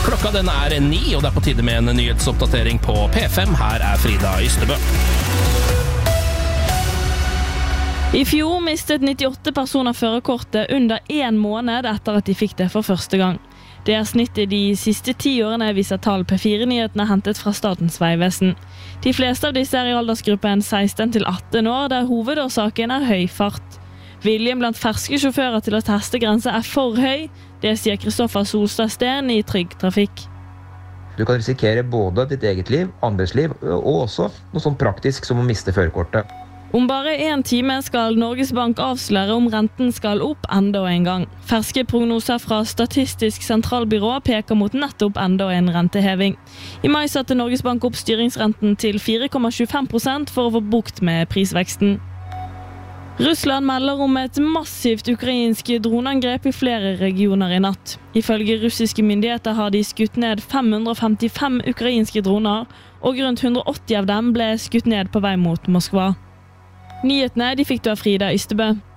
Klokka den 9, og det på tide med en nyhetsoppdatering på P5. Her Frida Ystebø. I fjor mistet 98 personer førerkortet under 1 måned etter at de fikk det for første gang. Det snittet de siste 10 årene, viser tall P4-nyhetene hentet fra Statens vegvesen. De fleste av disse I aldersgruppen 16 til 18 år, der hovedårsaken høy fart. Viljen blant ferske sjåfører til å teste grenser for høy. Det sier Kristoffer Solstad Steen I Trygg Trafikk. Du kan risikere både ditt eget liv, andres liv, og også noe sånn praktisk som å miste førerkortet. Om bare 1 time skal Norges Bank avsløre om renten skal opp enda en gang. Ferske prognoser fra Statistisk sentralbyrå peker mot nettopp enda en renteheving. I mai satte Norges Bank opp styringsrenten til 4,25% for å få bukt med prisveksten. Russland melder om et massivt ukrainsk droneangrep I flere regioner I natt. Ifølge russiske myndigheter har de skutt ned 555 ukrainske droner, og rundt 180 av dem ble skutt ned på vei mot Moskva. Nyhetene de fikk du av Frida Ystebø.